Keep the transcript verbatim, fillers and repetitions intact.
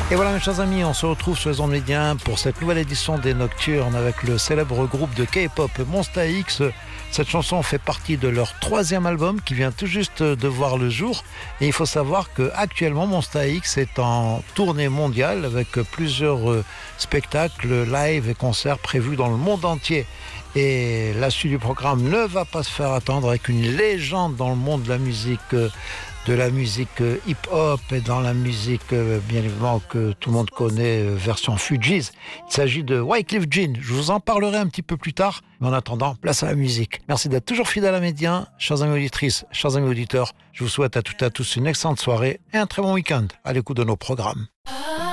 Et voilà mes chers amis, on se retrouve sur les ondes médias pour cette nouvelle édition des Nocturnes avec le célèbre groupe de K-pop Monsta X. Cette chanson fait partie de leur troisième album qui vient tout juste de voir le jour. Et il faut savoir qu'actuellement Monsta X est en tournée mondiale avec plusieurs spectacles, live et concerts prévus dans le monde entier. Et la suite du programme ne va pas se faire attendre avec une légende dans le monde de la musique de la musique hip-hop et dans la musique, bien évidemment, que tout le monde connaît, version Fugees. Il s'agit de Wyclef Jean. Je vous en parlerai un petit peu plus tard. Mais en attendant, place à la musique. Merci d'être toujours fidèle à Média. Chers amis auditrices, chers amis auditeurs, je vous souhaite à toutes et à tous une excellente soirée et un très bon week-end à l'écoute de nos programmes.